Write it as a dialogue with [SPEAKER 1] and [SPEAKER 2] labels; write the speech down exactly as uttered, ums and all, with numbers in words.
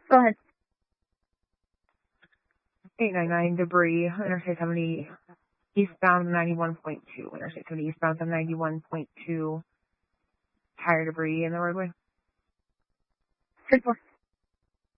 [SPEAKER 1] Go ahead.
[SPEAKER 2] eight ninety-nine debris, Interstate seventy eastbound ninety-one point two. Interstate seventy eastbound on ninety-one point two. Tire debris in the roadway.
[SPEAKER 1] ten four.